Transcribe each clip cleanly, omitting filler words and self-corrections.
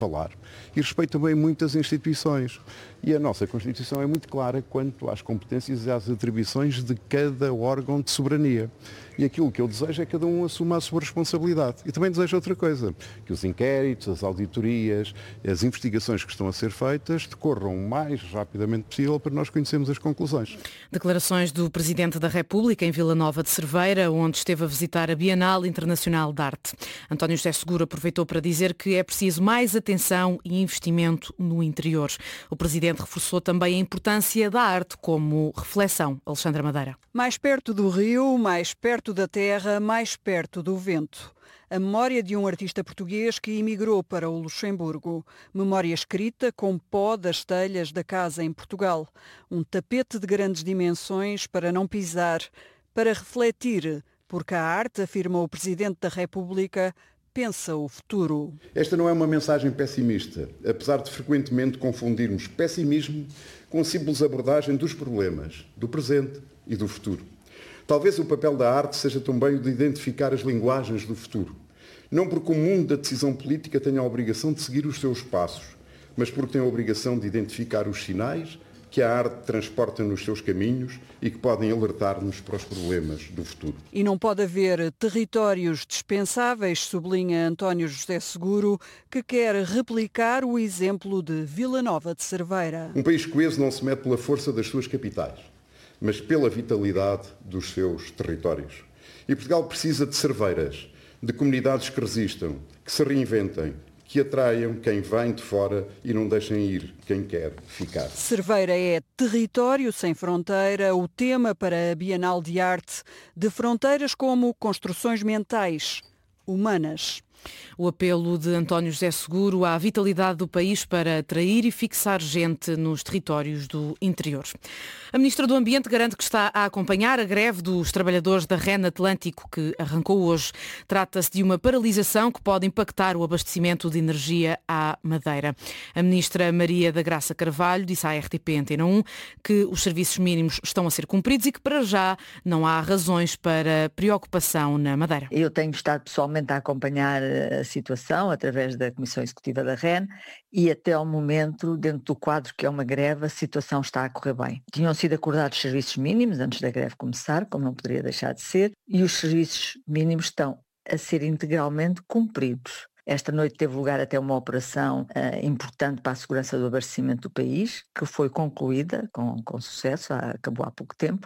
falar e respeito também muitas instituições. E a nossa Constituição é muito clara quanto às competências e às atribuições de cada órgão de soberania. E aquilo que eu desejo é que cada um assuma a sua responsabilidade. E também desejo outra coisa, que os inquéritos, as auditorias, as investigações que estão a ser feitas decorram o mais rapidamente possível para nós conhecermos as conclusões. Declarações do Presidente da República em Vila Nova de Cerveira, onde esteve a visitar a Bienal Internacional de Arte. António José Seguro aproveitou para dizer que é preciso mais atenção e investimento no interior. O Presidente reforçou também a importância da arte como reflexão. Alexandra Madeira. Mais perto do rio, mais perto da terra, mais perto do vento. A memória de um artista português que emigrou para o Luxemburgo. Memória escrita com pó das telhas da casa em Portugal. Um tapete de grandes dimensões para não pisar, para refletir, porque a arte, afirma o Presidente da República, pensa o futuro. Esta não é uma mensagem pessimista, apesar de frequentemente confundirmos pessimismo com simples abordagem dos problemas, do presente e do futuro. Talvez o papel da arte seja também o de identificar as linguagens do futuro. Não porque o mundo da decisão política tenha a obrigação de seguir os seus passos, mas porque tem a obrigação de identificar os sinais que a arte transporta nos seus caminhos e que podem alertar-nos para os problemas do futuro. E não pode haver territórios dispensáveis, sublinha António José Seguro, que quer replicar o exemplo de Vila Nova de Cerveira. Um país coeso não se mede pela força das suas capitais, mas pela vitalidade dos seus territórios. E Portugal precisa de cerveiras, de comunidades que resistam, que se reinventem, que atraiam quem vem de fora e não deixem ir quem quer ficar. Cerveira é território sem fronteira, o tema para a Bienal de Arte, de fronteiras como construções mentais, humanas. O apelo de António José Seguro à vitalidade do país para atrair e fixar gente nos territórios do interior. A Ministra do Ambiente garante que está a acompanhar a greve dos trabalhadores da REN Atlântico, que arrancou hoje. Trata-se de uma paralisação que pode impactar o abastecimento de energia à Madeira. A Ministra Maria da Graça Carvalho disse à RTP Antena 1 que os serviços mínimos estão a ser cumpridos e que para já não há razões para preocupação na Madeira. Eu tenho estado pessoalmente a acompanhar a situação através da Comissão Executiva da REN e até ao momento, dentro do quadro que é uma greve, a situação está a correr bem. Tinham sido acordados serviços mínimos antes da greve começar, como não poderia deixar de ser, e os serviços mínimos estão a ser integralmente cumpridos. Esta noite teve lugar até uma operação importante para a segurança do abastecimento do país, que foi concluída com sucesso, acabou há pouco tempo,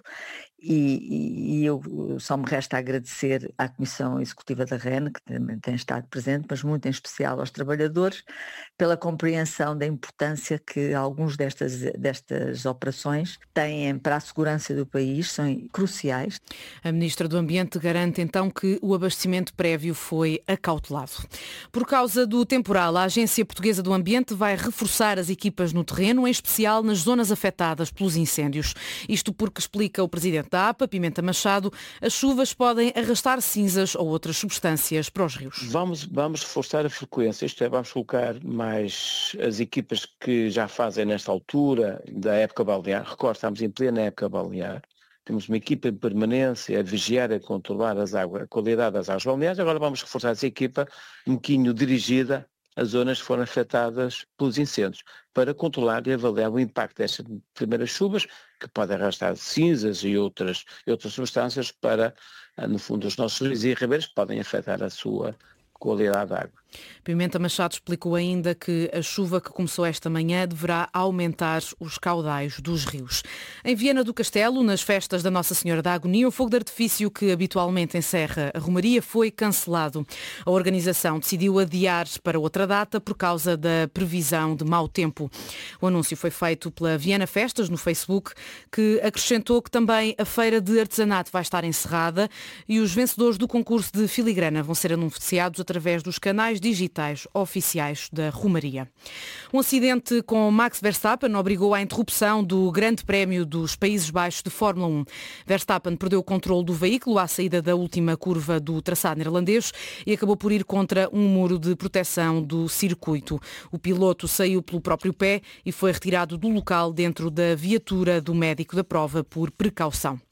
e eu só me resta agradecer à Comissão Executiva da REN, que também tem estado presente, mas muito em especial aos trabalhadores, pela compreensão da importância que alguns destas operações têm para a segurança do país, são cruciais. A Ministra do Ambiente garante então que o abastecimento prévio foi acautelado. Por causa do temporal, a Agência Portuguesa do Ambiente vai reforçar as equipas no terreno, em especial nas zonas afetadas pelos incêndios. Isto porque, explica o Presidente da APA, Pimenta Machado, as chuvas podem arrastar cinzas ou outras substâncias para os rios. Vamos reforçar a frequência, isto é, vamos colocar mais as equipas que já fazem nesta altura da época balear. Recordo, estamos em plena época balear. Temos uma equipa em permanência a vigiar e a controlar a qualidade das águas balneares. Agora vamos reforçar essa equipa um bocadinho dirigida às zonas que foram afetadas pelos incêndios, para controlar e avaliar o impacto destas primeiras chuvas, que podem arrastar cinzas e outras substâncias para, no fundo, os nossos rios e ribeiros, que podem afetar a sua qualidade da água. Pimenta Machado explicou ainda que a chuva que começou esta manhã deverá aumentar os caudais dos rios. Em Viana do Castelo, nas festas da Nossa Senhora da Agonia, o fogo de artifício que habitualmente encerra a Romaria foi cancelado. A organização decidiu adiar para outra data por causa da previsão de mau tempo. O anúncio foi feito pela Viana Festas no Facebook, que acrescentou que também a feira de artesanato vai estar encerrada e os vencedores do concurso de filigrana vão ser anunciados através dos canais digitais oficiais da Romaria. Um acidente com Max Verstappen obrigou à interrupção do Grande Prémio dos Países Baixos de Fórmula 1. Verstappen perdeu o controle do veículo à saída da última curva do traçado neerlandês e acabou por ir contra um muro de proteção do circuito. O piloto saiu pelo próprio pé e foi retirado do local dentro da viatura do médico da prova por precaução.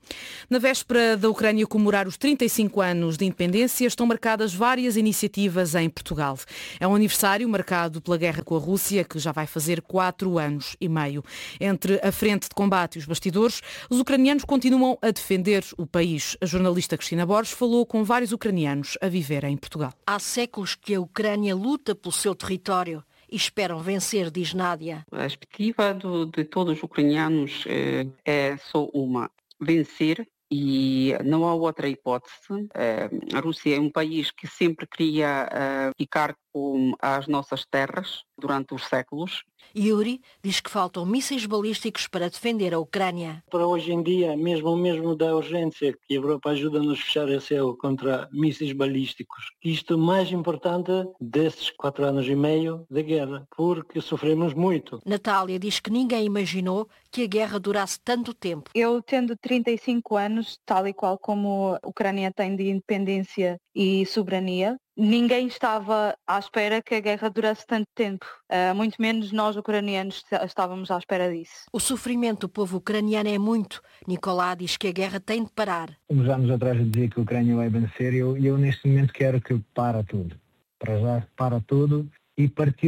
Na véspera da Ucrânia comemorar os 35 anos de independência, estão marcadas várias iniciativas em Portugal. É um aniversário marcado pela guerra com a Rússia, que já vai fazer 4 anos e meio. Entre a frente de combate e os bastidores, os ucranianos continuam a defender o país. A jornalista Cristina Borges falou com vários ucranianos a viver em Portugal. Há séculos que a Ucrânia luta pelo seu território e esperam vencer, diz Nádia. A expectativa de todos os ucranianos é só uma: vencer, e não há outra hipótese. A Rússia é um país que sempre queria ficar com as nossas terras durante os séculos. Yuri diz que faltam mísseis balísticos para defender a Ucrânia. Para hoje em dia, mesmo da urgência, que a Europa ajuda-nos a fechar o céu contra mísseis balísticos. Isto é o mais importante desses 4 anos e meio de guerra, porque sofremos muito. Natália diz que ninguém imaginou que a guerra durasse tanto tempo. Eu, tendo 35 anos, tal e qual como a Ucrânia tem de independência e soberania, ninguém estava à espera que a guerra durasse tanto tempo. Muito menos nós, ucranianos, estávamos à espera disso. O sofrimento do povo ucraniano é muito. Nicolá diz que a guerra tem de parar. Uns anos atrás eu dizia que a Ucrânia vai vencer, e eu neste momento quero que para tudo. Para já, para tudo. E a partir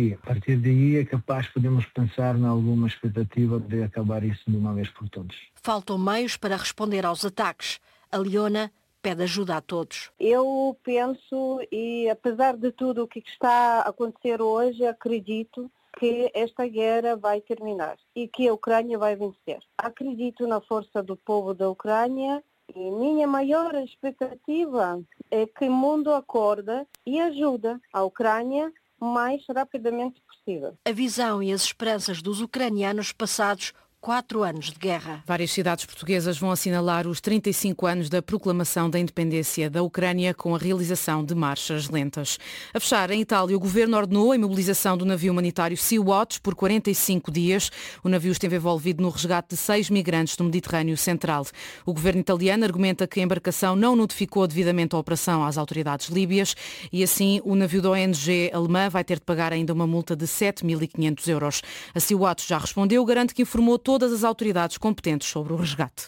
daí é capaz podemos pensar em alguma expectativa de acabar isso de uma vez por todas. Faltam meios para responder aos ataques. A Leona pede ajuda a todos. Eu penso, e apesar de tudo o que está a acontecer hoje, acredito que esta guerra vai terminar e que a Ucrânia vai vencer. Acredito na força do povo da Ucrânia e minha maior expectativa é que o mundo acorda e ajuda a Ucrânia o mais rapidamente possível. A visão e as esperanças dos ucranianos passados 4 anos de guerra. Várias cidades portuguesas vão assinalar os 35 anos da proclamação da independência da Ucrânia com a realização de marchas lentas. A fechar, em Itália, o governo ordenou a imobilização do navio humanitário Sea-Watch por 45 dias. O navio esteve envolvido no resgate de 6 migrantes do Mediterrâneo Central. O governo italiano argumenta que a embarcação não notificou devidamente a operação às autoridades líbias e, assim, o navio da ONG alemã vai ter de pagar ainda uma multa de 7.500 euros. A Sea-Watch já respondeu, garante que informou todas as autoridades competentes sobre o resgate.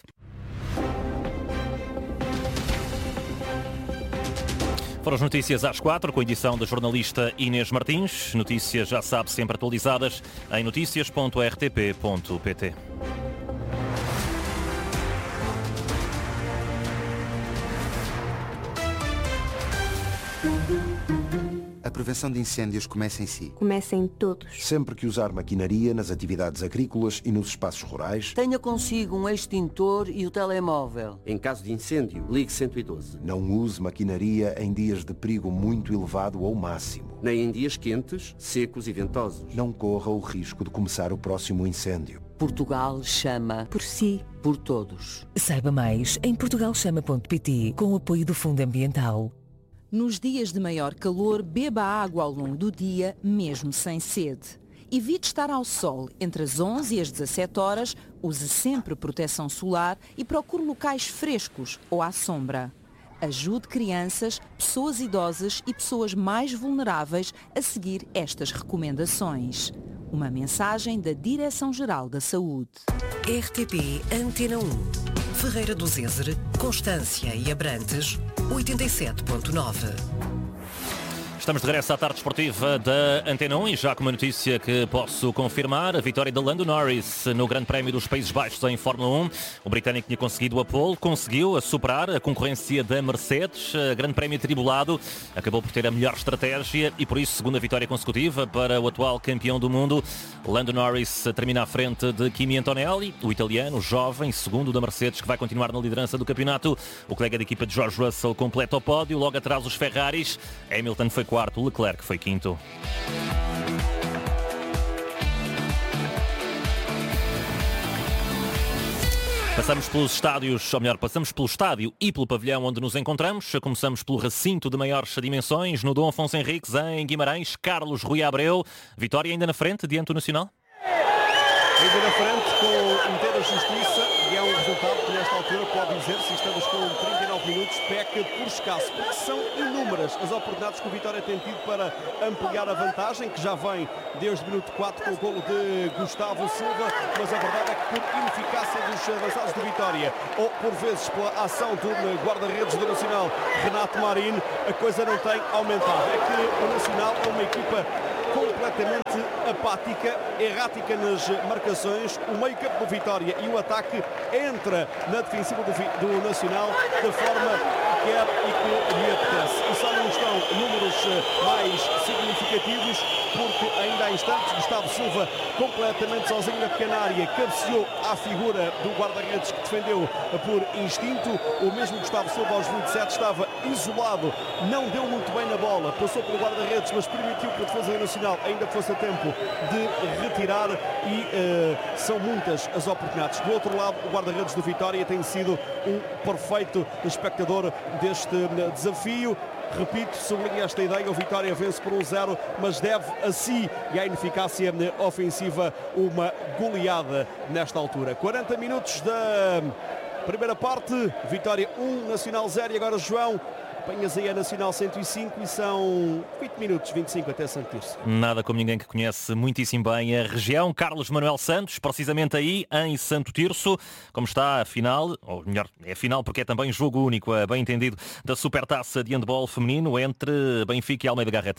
Foram as notícias às 4, com a edição da jornalista Inês Martins. Notícias, já sabe, sempre atualizadas em noticias.rtp.pt. A prevenção de incêndios começa em si. Começa em todos. Sempre que usar maquinaria nas atividades agrícolas e nos espaços rurais, tenha consigo um extintor e o telemóvel. Em caso de incêndio, ligue 112. Não use maquinaria em dias de perigo muito elevado ou máximo. Nem em dias quentes, secos e ventosos. Não corra o risco de começar o próximo incêndio. Portugal chama por si, por todos. Saiba mais em portugalchama.pt, com o apoio do Fundo Ambiental. Nos dias de maior calor, beba água ao longo do dia, mesmo sem sede. Evite estar ao sol entre as 11 e as 17 horas, use sempre proteção solar e procure locais frescos ou à sombra. Ajude crianças, pessoas idosas e pessoas mais vulneráveis a seguir estas recomendações. Uma mensagem da Direção-Geral da Saúde. RTP Antena 1. Ferreira do Zézer, Constância e Abrantes, 87.9. Estamos de regresso à tarde esportiva da Antena 1 e já com uma notícia que posso confirmar, a vitória de Lando Norris no Grande Prémio dos Países Baixos em Fórmula 1. O britânico tinha conseguido a pole, conseguiu superar a concorrência da Mercedes. Grande Prémio tribulado, acabou por ter a melhor estratégia e por isso segunda vitória consecutiva para o atual campeão do mundo. Lando Norris termina à frente de Kimi Antonelli, o italiano, jovem, segundo da Mercedes, que vai continuar na liderança do campeonato. O colega de equipa de George Russell completa o pódio, logo atrás os Ferraris. Hamilton foi quarto, Leclerc foi quinto. Passamos pelos estádios, ou melhor, passamos pelo estádio e pelo pavilhão onde nos encontramos. Começamos pelo recinto de maiores dimensões, no Dom Afonso Henriques, em Guimarães. Carlos Rui Abreu, vitória ainda na frente, diante do Nacional? ainda na frente com inteira justiça, e é um resultado que nesta altura pode dizer, se estamos com 39 minutos, peca por escasso, porque são inúmeras as oportunidades que o Vitória tem tido para ampliar a vantagem, que já vem desde o minuto 4 com o golo de Gustavo Silva, mas a verdade é que por ineficácia dos avançados do Vitória, ou por vezes pela ação do guarda-redes do Nacional, Renato Marinho, a coisa não tem aumentado. É que o Nacional é uma equipa completamente apática, errática nas marcações. O meio-campo do Vitória e o ataque entra na defensiva do Nacional da forma que quer e que lhe apetece. E só não estão números mais significativos porque ainda há instantes Gustavo Silva, completamente sozinho na pequena área, cabeceou à figura do guarda-redes que defendeu por instinto. O mesmo Gustavo Silva aos 27 estava isolado, não deu muito bem na bola, passou pelo guarda-redes, mas permitiu que a defesa nacional ainda fosse a tempo de retirar e são muitas as oportunidades. Do outro lado, o guarda-redes do Vitória tem sido um perfeito espectador deste desafio. Repito, sublinho esta ideia, o Vitória vence por 1-0, mas deve a si e à ineficácia ofensiva uma goleada nesta altura. 40 minutos da primeira parte, Vitória 1, Nacional 0 e agora João, apanhas aí a Nacional 105 e são 20 minutos, 25 até Santo Tirso. Nada como ninguém que conhece muitíssimo bem a região. Carlos Manuel Santos, precisamente aí em Santo Tirso, como está a final, ou melhor, é a final porque é também jogo único, bem entendido, da Supertaça de handball feminino entre Benfica e Almeida Garrett.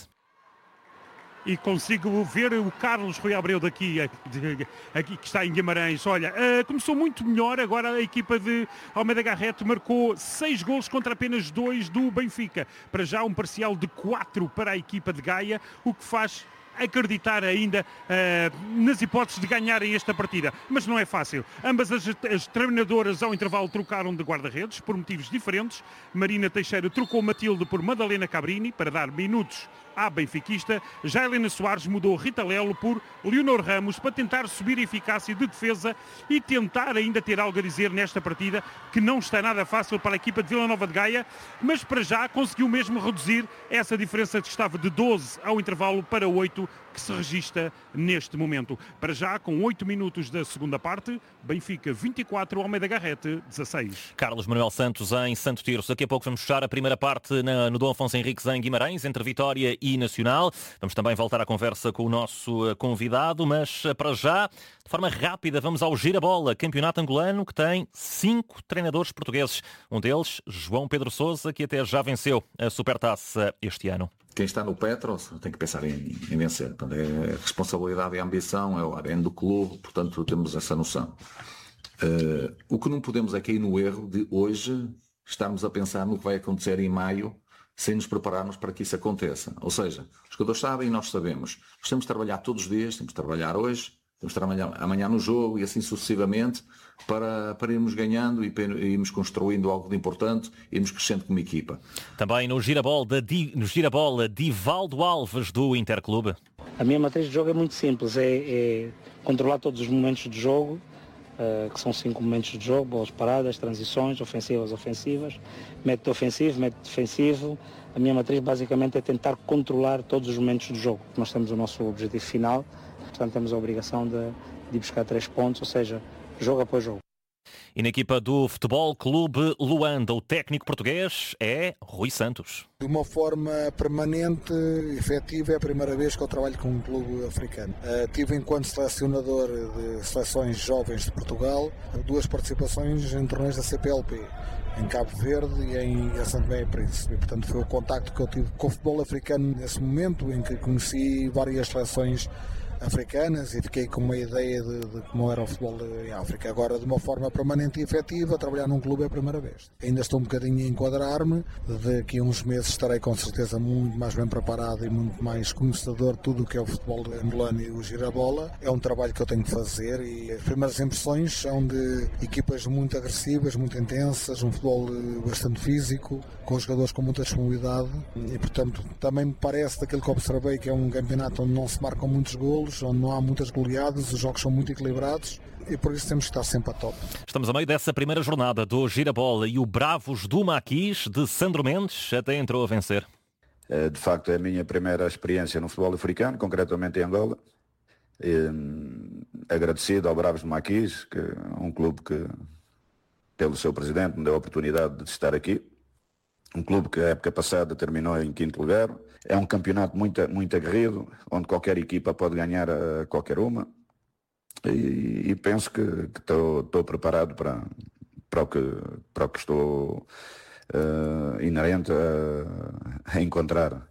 E consigo ver o Carlos Rui Abreu daqui, aqui que está em Guimarães. Olha, começou muito melhor, agora a equipa de Almeida Garrett marcou 6 golos contra apenas 2 do Benfica. Para já um parcial de 4 para a equipa de Gaia, o que faz acreditar ainda nas hipóteses de ganharem esta partida. Mas não é fácil. Ambas as treinadoras ao intervalo trocaram de guarda-redes por motivos diferentes. Marina Teixeira trocou Matilde por Madalena Cabrini para dar minutos à benfiquista. Já Helena Soares mudou Rita Lelo por Leonor Ramos para tentar subir a eficácia de defesa e tentar ainda ter algo a dizer nesta partida que não está nada fácil para a equipa de Vila Nova de Gaia, mas para já conseguiu mesmo reduzir essa diferença que estava de 12 ao intervalo para 8 que se registra neste momento. Para já, com 8 minutos da segunda parte, Benfica 24, Almeida Garrett 16. Carlos Manuel Santos em Santo Tirso. Daqui a pouco vamos fechar a primeira parte no Dom Afonso Henriques em Guimarães, entre Vitória e Nacional. Vamos também voltar à conversa com o nosso convidado, mas para já, de forma rápida, vamos ao Girabola, campeonato angolano que tem 5 treinadores portugueses. Um deles, João Pedro Sousa, que até já venceu a Supertaça este ano. Quem está no Petros tem que pensar em vencer. Portanto, é a responsabilidade e a ambição, é o ADN do clube, portanto temos essa noção. O que não podemos é cair no erro de hoje estarmos a pensar no que vai acontecer em maio sem nos prepararmos para que isso aconteça. Ou seja, os jogadores sabem e nós sabemos. Nós temos de trabalhar todos os dias, temos de trabalhar hoje, temos de trabalhar amanhã no jogo e assim sucessivamente para irmos ganhando e irmos construindo algo de importante e irmos crescendo como equipa. Também no Girabola, Divaldo Alves do Interclube. A minha matriz de jogo é muito simples, é controlar todos os momentos de jogo, que são 5 momentos de jogo, bolas paradas, transições, ofensivas, método ofensivo, método defensivo. A minha matriz basicamente é tentar controlar todos os momentos de jogo. Nós temos o nosso objetivo final, portanto temos a obrigação de ir buscar 3 pontos, ou seja, jogo após jogo. E na equipa do Futebol Clube Luanda, o técnico português é Rui Santos. De uma forma permanente, efetiva, é a primeira vez que eu trabalho com um clube africano. Tive enquanto selecionador de seleções jovens de Portugal 2 participações em torneios da CPLP, em Cabo Verde e em Santo Tomé e Príncipe. E, portanto, foi o contacto que eu tive com o futebol africano nesse momento, em que conheci várias seleções africanas e fiquei com uma ideia de como era o futebol em África. Agora, de uma forma permanente e efetiva, trabalhar num clube é a primeira vez. Ainda estou um bocadinho a enquadrar-me, daqui a uns meses estarei com certeza muito mais bem preparado e muito mais conhecedor de tudo o que é o futebol angolano e o Girabola. É um trabalho que eu tenho que fazer e as primeiras impressões são de equipas muito agressivas, muito intensas, um futebol bastante físico, com jogadores com muita disponibilidade e, portanto, também me parece daquilo que observei que é um campeonato onde não se marcam muitos golos, onde não há muitas goleadas, os jogos são muito equilibrados e por isso temos que estar sempre a top. Estamos a meio dessa primeira jornada do Girabola e o Bravos do Maquis de Sandro Mendes até entrou a vencer. De facto é a minha primeira experiência no futebol africano, concretamente em Angola. agradecido ao Bravos de Maquis, que é um clube que, pelo seu presidente, me deu a oportunidade de estar aqui. Um clube que a época passada terminou em 5º lugar. É um campeonato muito aguerrido, onde qualquer equipa pode ganhar a qualquer uma. E penso que estou preparado para o que estou inerente a encontrar.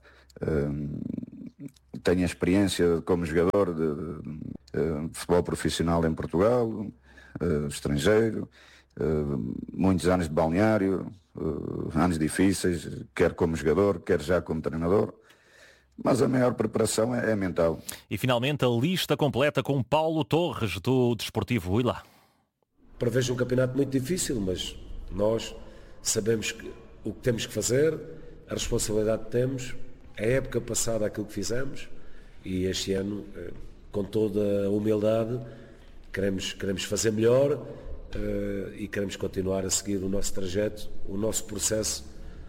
Tenho a experiência como jogador de futebol profissional em Portugal, estrangeiro, muitos anos de balneário, anos difíceis, quer como jogador, quer já como treinador. Mas a maior preparação é mental. E finalmente a lista completa com Paulo Torres, do Desportivo Huila. Prevejo um campeonato muito difícil, mas nós sabemos o que temos que fazer, a responsabilidade que temos, a época passada aquilo que fizemos, e este ano, com toda a humildade, queremos fazer melhor e queremos continuar a seguir o nosso trajeto, o nosso processo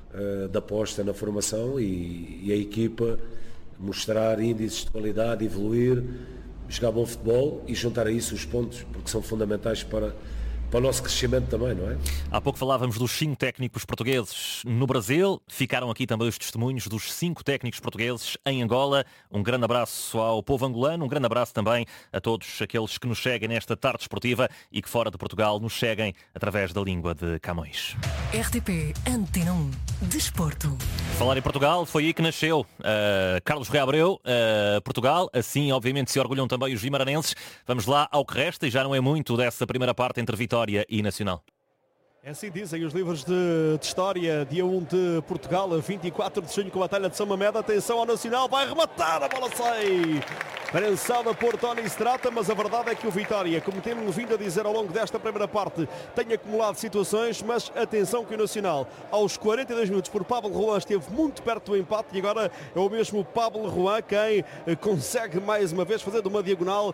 de aposta na formação e a equipa mostrar índices de qualidade, evoluir, jogar bom futebol e juntar a isso os pontos, porque são fundamentais para o nosso crescimento também, não é? Há pouco falávamos dos 5 técnicos portugueses no Brasil. Ficaram aqui também os testemunhos dos 5 técnicos portugueses em Angola. Um grande abraço ao povo angolano, um grande abraço também a todos aqueles que nos seguem nesta tarde esportiva e que fora de Portugal nos seguem através da língua de Camões. RTP Antena 1 Desporto. Falar em Portugal, foi aí que nasceu Carlos Rui Abreu, Portugal. Assim, obviamente, se orgulham também os vimaranenses. Vamos lá ao que resta, e já não é muito dessa primeira parte entre Vitória e Nacional. É assim dizem os livros de história. Dia 1 de Portugal, 24 de junho, com a Batalha de São Mamede. Atenção ao Nacional, vai rematar, a bola sai. Prensada por Tony Strata, mas a verdade é que o Vitória, como temos vindo a dizer ao longo desta primeira parte, tem acumulado situações, mas atenção que o Nacional, aos 42 minutos, por Pablo Juan, esteve muito perto do empate, e agora é o mesmo Pablo Juan quem consegue mais uma vez fazer de uma diagonal,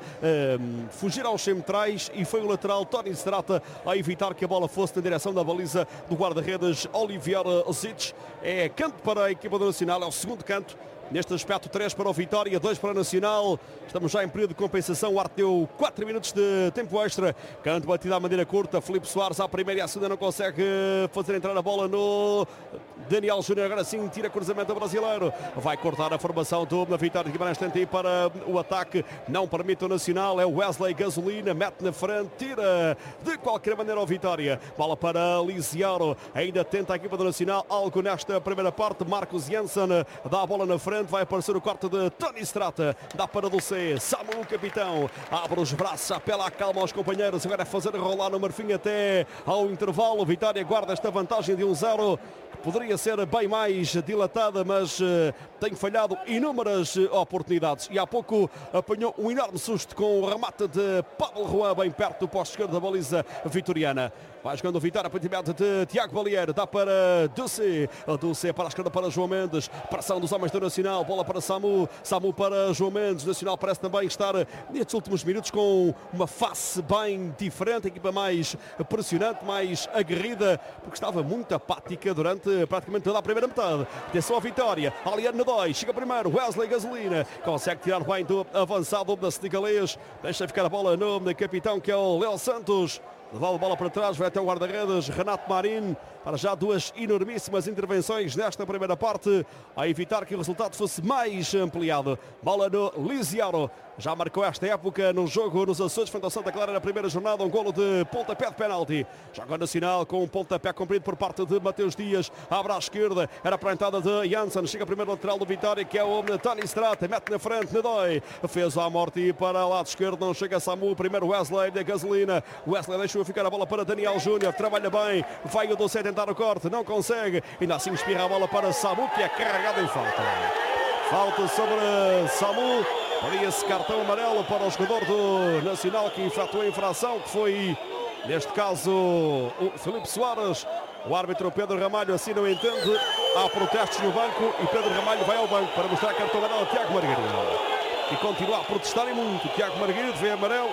fugir aos centrais, e foi o lateral Tony Strata a evitar que a bola fosse na direção da baliza do guarda-redes Olivier Zic. É canto para a equipa do Nacional, é o segundo canto. Neste aspecto, 3 para o Vitória, 2 para o Nacional. Estamos já em período de compensação. O Arte deu 4 minutos de tempo extra. Canto batida à maneira curta. Filipe Soares à primeira e à segunda não consegue fazer entrar a bola no Daniel Júnior. Agora sim tira cruzamento brasileiro. Vai cortar a formação do Vitória de Guimarães. Tenta ir para o ataque. Não permite o Nacional. É Wesley Gasolina. Mete na frente. Tira de qualquer maneira o Vitória. Bola para Lisiaro. Ainda tenta a equipa do Nacional algo nesta primeira parte. Marcos Janssen dá a bola na frente. Vai aparecer o corte de Tony Strata. Dá para Dulce. Samu, o capitão. Abre os braços. Apela a calma aos companheiros. Agora é fazer rolar no Marfim até ao intervalo. Vitória guarda esta vantagem de 1-0. Poderia ser bem mais dilatada, mas tem falhado inúmeras oportunidades. E há pouco apanhou um enorme susto com o remate de Pablo Juan, bem perto do posto esquerdo da baliza vitoriana. Vai jogando o Vitória, aparentemente de Tiago Balier. Dá para Dulce. Dulce para a esquerda para João Mendes. Pressão dos homens do Nacional. Bola para Samu. Samu para João Mendes. Nacional parece também estar nestes últimos minutos com uma face bem diferente. A equipa mais pressionante, mais aguerrida, porque estava muito apática durante praticamente toda a primeira metade. Atenção à Vitória. Aliano na 2. Chega primeiro. Wesley Gasolina. Consegue tirar bem do avançado da senegalês. Deixa ficar a bola no capitão, que é o Léo Santos. Levava a bola para trás, vai até o guarda-redes Renato Marinho. Para já 2 enormíssimas intervenções nesta primeira parte, a evitar que o resultado fosse mais ampliado. Bola no Lisiaro. Já marcou esta época no jogo nos Açores, frente ao Santa Clara na primeira jornada, um golo de pontapé de penalti. Joga Nacional com um pontapé cumprido por parte de Mateus Dias. Abre à esquerda, era para a entrada de Janssen. Chega primeiro lateral do Vitória, que é o Tony Strata. Mete na frente, Nadoi. Fez a morte para o lado esquerdo, não chega Samu. Primeiro Wesley da Gasolina. Wesley deixou ficar a bola para Daniel Júnior. Trabalha bem, vai o Doce tentar o corte, não consegue. Ainda assim espirra a bola para Samu, que é carregado em falta. Falta sobre Samu. Por esse cartão amarelo para o jogador do Nacional que efetuou a infração, que foi, neste caso, o Filipe Soares. O árbitro Pedro Ramalho assim não entende. Há protestos no banco e Pedro Ramalho vai ao banco para mostrar cartão amarelo a Tiago Margarida. E continua a protestar e muito. Tiago Margarida vê amarelo.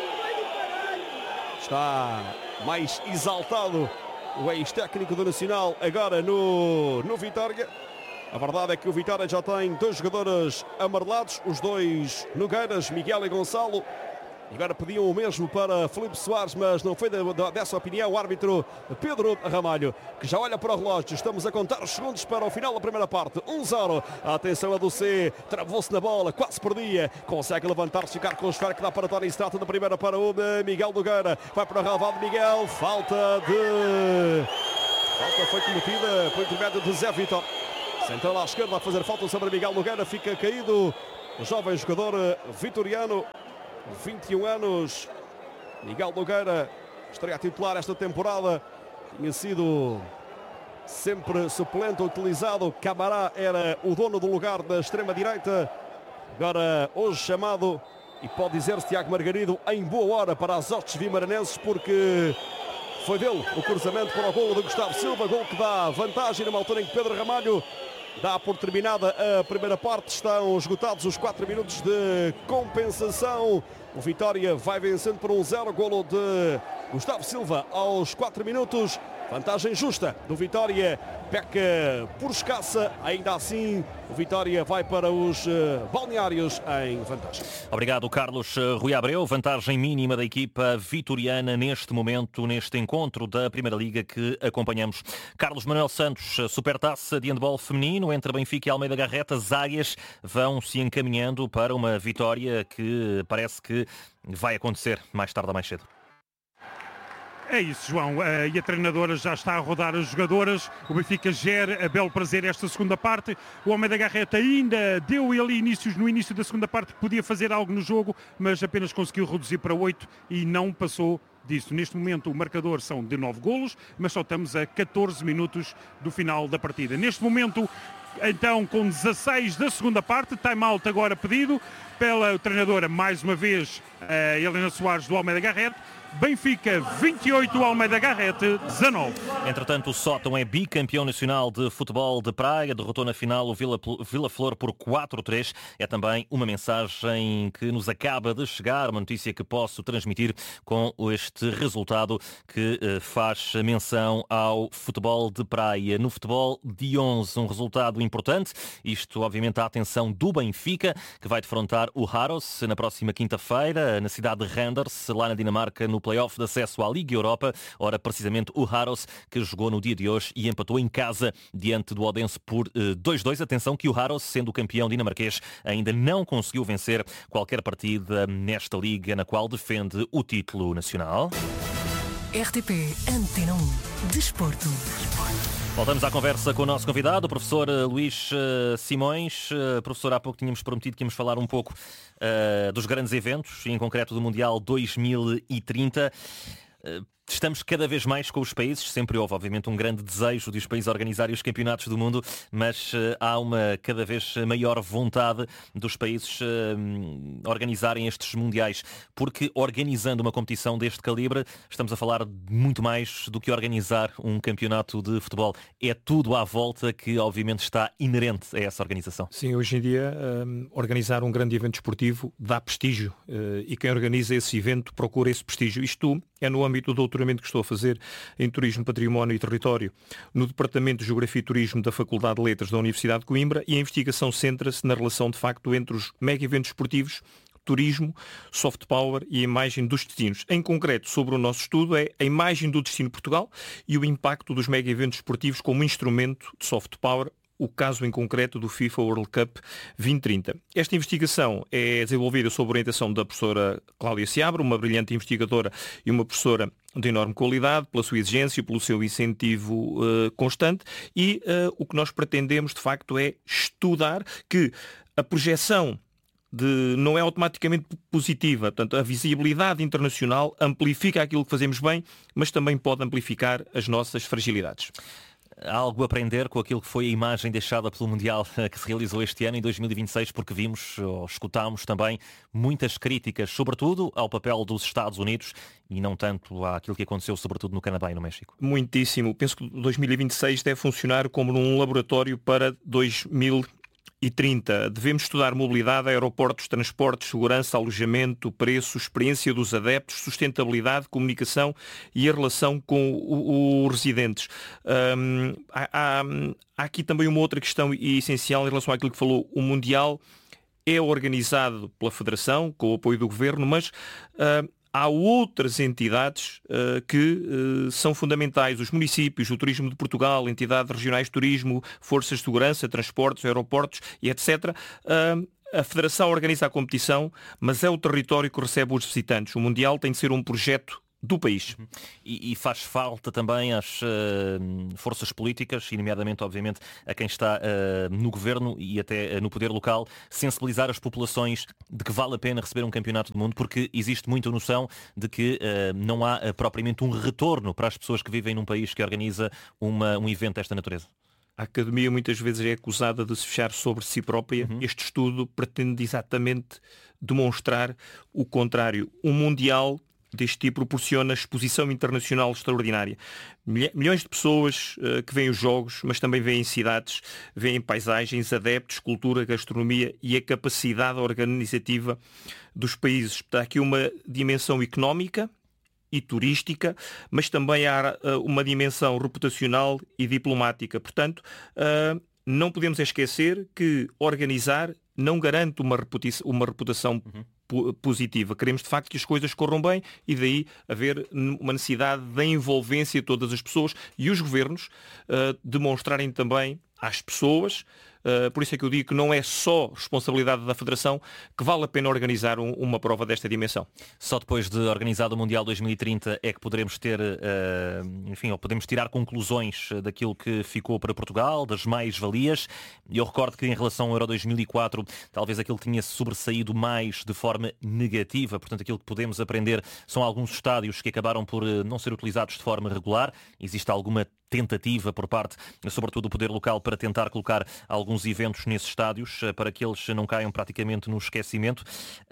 Está mais exaltado o ex-técnico do Nacional agora no Vitória. A verdade é que o Vitória já tem 2 jogadores amarelados, os 2 Nogueiras, Miguel e Gonçalo. Agora pediam o mesmo para Filipe Soares, mas não foi dessa opinião o árbitro Pedro Ramalho, que já olha para o relógio. Estamos a contar os segundos para o final da primeira parte. 1-0. A atenção a do C. Travou-se na bola, quase perdia. Consegue levantar-se, ficar com o esfera que dá para Tony. Se trata da primeira para o Miguel Nogueira. Vai para o relvado Miguel. Falta foi cometida por intermédio de Zé Vitor. Central à esquerda a fazer falta sobre Miguel Nogueira. Fica caído o jovem jogador vitoriano. 21 anos, Miguel Nogueira, estreia titular esta temporada, tinha sido sempre suplente, utilizado. Camará era o dono do lugar da extrema-direita, agora hoje chamado, e pode dizer-se Tiago Margarido, em boa hora para as hostes vimaranenses, porque foi dele o cruzamento para o golo de Gustavo Silva, golo que dá vantagem numa altura em que Pedro Ramalho dá por terminada a primeira parte. Estão esgotados os 4 minutos de compensação. O Vitória vai vencendo por 1-0. Golo de Gustavo Silva aos 4 minutos. Vantagem justa do Vitória. Peca por escassa. Ainda assim, o Vitória vai para os balneários em vantagem. Obrigado, Carlos Rui Abreu. Vantagem mínima da equipa vitoriana neste momento, neste encontro da Primeira Liga que acompanhamos. Carlos Manuel Santos, Supertaça de handball feminino entre Benfica e Almeida Garreta. As águias vão se encaminhando para uma vitória que parece que vai acontecer mais tarde ou mais cedo. É isso, João. E a treinadora já está a rodar as jogadoras. O Benfica gera a belo prazer esta segunda parte. O Almeida Garreta ainda deu ali inícios no início da segunda parte que podia fazer algo no jogo, mas apenas conseguiu reduzir para 8 e não passou disso. Neste momento o marcador são de 9 golos, mas só estamos a 14 minutos do final da partida. Neste momento, então, com 16 da segunda parte, time-out agora pedido pela treinadora, mais uma vez, a Helena Soares do Almeida Garreta. Benfica 28, Almeida Garrete 19. Entretanto, o Sótão é bicampeão nacional de futebol de praia, derrotou na final o Vila Flor por 4-3. É também uma mensagem que nos acaba de chegar, uma notícia que posso transmitir com este resultado que faz menção ao futebol de praia. No futebol de 11, um resultado importante, isto obviamente a atenção do Benfica, que vai defrontar o Haros na próxima quinta-feira, na cidade de Randers, lá na Dinamarca, no play-off de acesso à Liga Europa. Ora, precisamente o Haros, que jogou no dia de hoje e empatou em casa diante do Odense por 2-2. Atenção que o Haros, sendo o campeão dinamarquês, ainda não conseguiu vencer qualquer partida nesta liga na qual defende o título nacional. RTP Antena 1 Desporto. Voltamos à conversa com o nosso convidado, o professor Luís Simões. Professor, há pouco tínhamos prometido que íamos falar um pouco dos grandes eventos, em concreto do Mundial 2030. Estamos cada vez mais com os países, sempre houve obviamente um grande desejo de os países organizarem os campeonatos do mundo, mas há uma cada vez maior vontade dos países organizarem estes mundiais, porque organizando uma competição deste calibre, estamos a falar de muito mais do que organizar um campeonato de futebol. É tudo à volta que obviamente está inerente a essa organização. Sim, hoje em dia organizar um grande evento esportivo dá prestígio e quem organiza esse evento procura esse prestígio. Isto é no âmbito do doutoramento que estou a fazer em Turismo, Património e Território, no Departamento de Geografia e Turismo da Faculdade de Letras da Universidade de Coimbra, e a investigação centra-se na relação, de facto, entre os mega-eventos esportivos, turismo, soft power e a imagem dos destinos. Em concreto, sobre o nosso estudo, é a imagem do destino Portugal e o impacto dos mega-eventos esportivos como instrumento de soft power, o caso em concreto do FIFA World Cup 2030. Esta investigação é desenvolvida sob orientação da professora Cláudia Seabra, uma brilhante investigadora e uma professora de enorme qualidade, pela sua exigência, pelo seu incentivo constante, e o que nós pretendemos, de facto, é estudar que a projeção não é automaticamente positiva. Portanto, a visibilidade internacional amplifica aquilo que fazemos bem, mas também pode amplificar as nossas fragilidades. Há algo a aprender com aquilo que foi a imagem deixada pelo Mundial que se realizou este ano, em 2026, porque vimos, ou escutámos também, muitas críticas, sobretudo ao papel dos Estados Unidos e não tanto àquilo que aconteceu, sobretudo no Canadá e no México. Muitíssimo. Penso que 2026 deve funcionar como num laboratório para 2030. Devemos estudar mobilidade, aeroportos, transportes, segurança, alojamento, preço, experiência dos adeptos, sustentabilidade, comunicação e a relação com os residentes. Há aqui também uma outra questão essencial em relação àquilo que falou. O Mundial é organizado pela Federação, com o apoio do Governo, mas há outras entidades que são fundamentais, os municípios, o Turismo de Portugal, entidades regionais de turismo, forças de segurança, transportes, aeroportos e etc. A Federação organiza a competição, mas é o território que recebe os visitantes. O Mundial tem de ser um projeto do país. E faz falta também às forças políticas, e nomeadamente, obviamente, a quem está no governo e até no poder local, sensibilizar as populações de que vale a pena receber um campeonato do mundo, porque existe muita noção de que não há propriamente um retorno para as pessoas que vivem num país que organiza um evento desta natureza. A Academia muitas vezes é acusada de se fechar sobre si própria. Este estudo pretende exatamente demonstrar o contrário. Um Mundial deste tipo proporciona exposição internacional extraordinária. Milhões de pessoas que veem os jogos, mas também veem cidades, veem paisagens, adeptos, cultura, gastronomia e a capacidade organizativa dos países. Há aqui uma dimensão económica e turística, mas também há uma dimensão reputacional e diplomática. Portanto, não podemos esquecer que organizar não garante uma reputação positiva. Queremos, de facto, que as coisas corram bem e daí haver uma necessidade da envolvência de todas as pessoas e os governos demonstrarem também às pessoas. Por isso é que eu digo que não é só responsabilidade da Federação, que vale a pena organizar uma prova desta dimensão. Só depois de organizado o Mundial 2030 é que poderemos ter, ou podemos tirar conclusões daquilo que ficou para Portugal, das mais-valias. E eu recordo que em relação ao Euro 2004, talvez aquilo que tinha sobressaído mais de forma negativa, portanto aquilo que podemos aprender são alguns estádios que acabaram por não ser utilizados de forma regular. Existe alguma tentativa por parte, sobretudo do poder local, para tentar colocar alguns eventos nesses estádios, para que eles não caiam praticamente no esquecimento.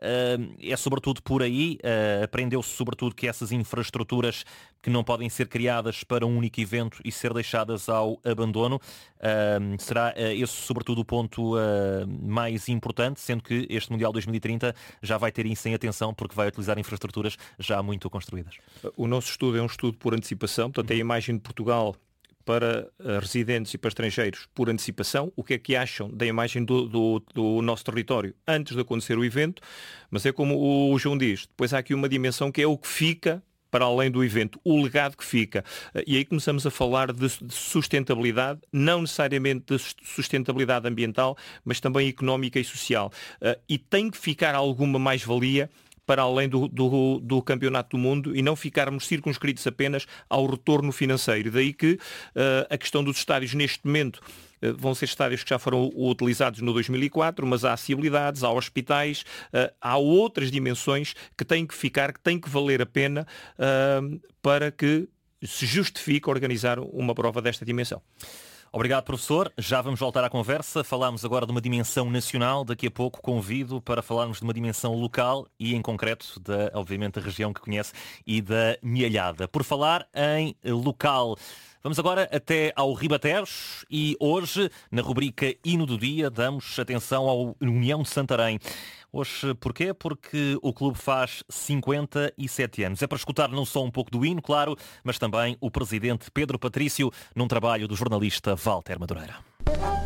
É sobretudo por aí, aprendeu-se sobretudo que essas infraestruturas que não podem ser criadas para um único evento e ser deixadas ao abandono, será esse sobretudo o ponto mais importante, sendo que este Mundial 2030 já vai ter isso em atenção, porque vai utilizar infraestruturas já muito construídas. O nosso estudo é um estudo por antecipação, portanto a imagem de Portugal para residentes e para estrangeiros por antecipação, o que é que acham da imagem do nosso território antes de acontecer o evento, mas é como o João diz, depois há aqui uma dimensão que é o que fica para além do evento, o legado que fica. E aí começamos a falar de sustentabilidade, não necessariamente de sustentabilidade ambiental, mas também económica e social. E tem que ficar alguma mais-valia para além do Campeonato do Mundo e não ficarmos circunscritos apenas ao retorno financeiro. Daí que a questão dos estádios neste momento vão ser estádios que já foram utilizados no 2004, mas há acessibilidades, há hospitais, há outras dimensões que têm que ficar, que têm que valer a pena para que se justifique organizar uma prova desta dimensão. Obrigado, professor. Já vamos voltar à conversa. Falámos agora de uma dimensão nacional. Daqui a pouco convido para falarmos de uma dimensão local e, em concreto, obviamente, da região que conhece e da Mialhada. Por falar em local, vamos agora até ao Ribatejo e hoje, na rubrica Hino do Dia, damos atenção ao União de Santarém. Hoje, porquê? Porque o clube faz 57 anos. É para escutar não só um pouco do hino, claro, mas também o presidente Pedro Patrício, num trabalho do jornalista Walter Madureira.